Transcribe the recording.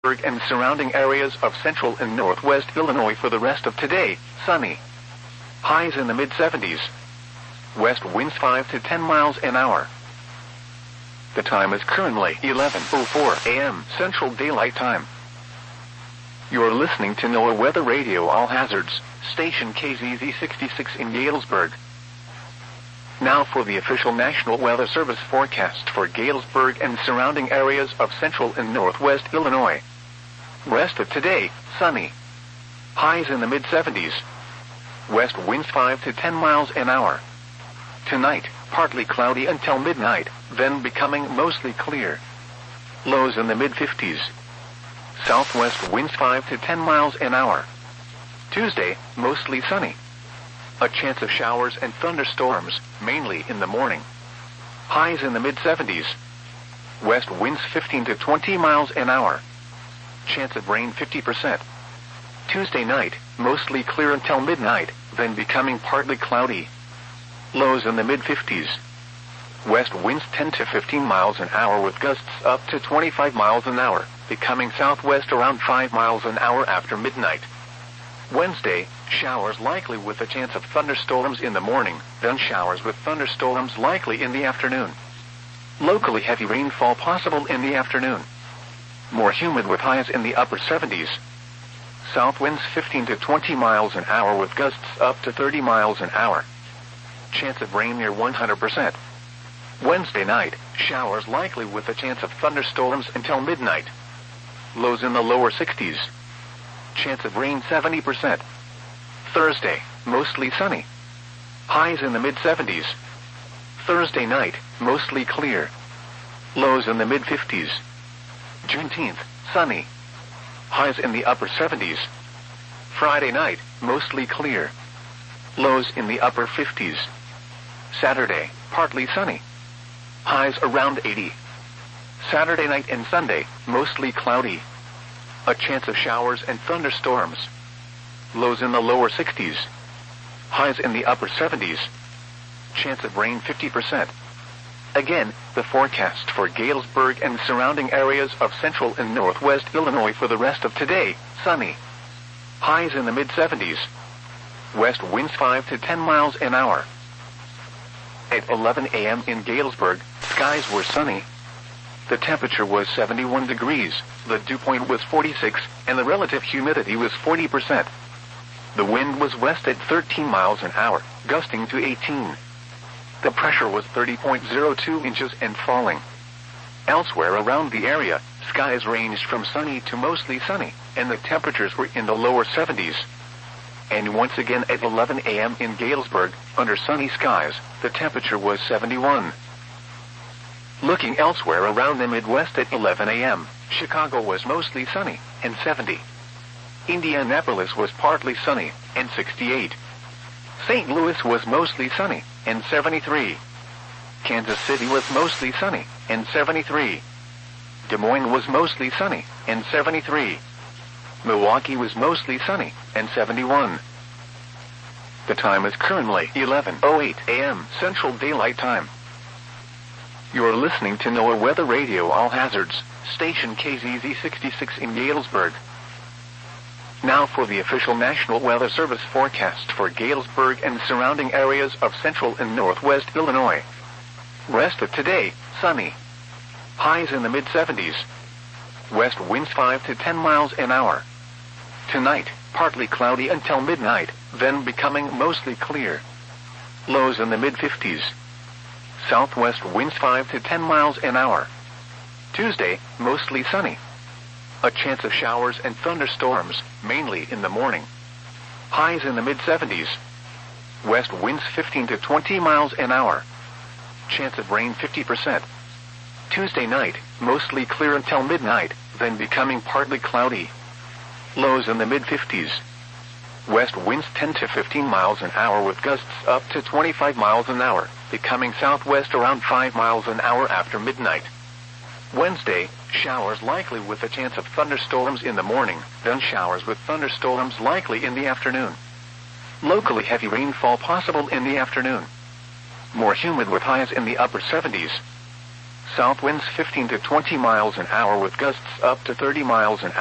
and surrounding areas of central and northwest Illinois for the rest of today, sunny. Highs in the mid-70s. West winds 5 to 10 miles an hour. The time is currently 11:04 a.m. Central Daylight Time. You're listening to NOAA Weather Radio All Hazards, station KZZ 66 in Galesburg. Now for the official National Weather Service forecast for Galesburg and surrounding areas of central and northwest Illinois. Rest of today, sunny. Highs in the mid-70s. West winds 5 to 10 miles an hour. Tonight, partly cloudy until midnight, then becoming mostly clear. Lows in the mid-50s. Southwest winds 5 to 10 miles an hour. Tuesday, mostly sunny. A chance of showers and thunderstorms, mainly in the morning. Highs in the mid-70s. West winds 15 to 20 miles an hour. Chance of rain 50%. Tuesday night, mostly clear until midnight, then becoming partly cloudy. Lows in the mid-50s. West winds 10 to 15 miles an hour with gusts up to 25 miles an hour, becoming southwest around 5 miles an hour after midnight. Wednesday, showers likely with a chance of thunderstorms in the morning, then showers with thunderstorms likely in the afternoon. Locally heavy rainfall possible in the afternoon. More humid with highs in the upper 70s. South winds 15 to 20 miles an hour with gusts up to 30 miles an hour. Chance of rain near 100%. Wednesday night, showers likely with a chance of thunderstorms until midnight. Lows in the lower 60s. Chance of rain 70%. Thursday, mostly sunny. Highs in the mid-70s. Thursday night, mostly clear. Lows in the mid-50s. Juneteenth, sunny. Highs in the upper 70s. Friday night, mostly clear. Lows in the upper 50s. Saturday, partly sunny. Highs around 80. Saturday night and Sunday, mostly cloudy. A chance of showers and thunderstorms. Lows in the lower 60s. Highs in the upper 70s. Chance of rain 50%. Again, the forecast for Galesburg and surrounding areas of central and northwest Illinois for the rest of today, sunny. Highs in the mid-70s. West winds 5 to 10 miles an hour. At 11 a.m. in Galesburg, skies were sunny. The temperature was 71 degrees, the dew point was 46, and the relative humidity was 40%. The wind was west at 13 miles an hour, gusting to 18. The pressure was 30.02 inches and falling. Elsewhere around the area, skies ranged from sunny to mostly sunny, and the temperatures were in the lower 70s. And once again at 11 a.m. in Galesburg, under sunny skies, the temperature was 71. Looking elsewhere around the Midwest at 11 a.m., Chicago was mostly sunny, and 70. Indianapolis was partly sunny, and 68. St. Louis was mostly sunny, and 73. Kansas City was mostly sunny, and 73. Des Moines was mostly sunny, and 73. Milwaukee was mostly sunny, and 71. The time is currently 11:08 a.m. Central Daylight Time. You're listening to NOAA Weather Radio All Hazards, station KZZ 66 in Galesburg. Now for the official National Weather Service forecast for Galesburg and surrounding areas of central and northwest Illinois. Rest of today, sunny. Highs in the mid-70s. West winds 5 to 10 miles an hour. Tonight, partly cloudy until midnight, then becoming mostly clear. Lows in the mid-50s. Southwest winds 5 to 10 miles an hour. Tuesday, mostly sunny. A chance of showers and thunderstorms, mainly in the morning. Highs in the mid-70s. West winds 15 to 20 miles an hour. Chance of rain 50%. Tuesday night, mostly clear until midnight, then becoming partly cloudy. Lows in the mid-50s. West winds 10 to 15 miles an hour with gusts up to 25 miles an hour, becoming southwest around 5 miles an hour after midnight. Wednesday, showers likely with a chance of thunderstorms in the morning, then showers with thunderstorms likely in the afternoon. Locally heavy rainfall possible in the afternoon. More humid with highs in the upper 70s. South winds 15 to 20 miles an hour with gusts up to 30 miles an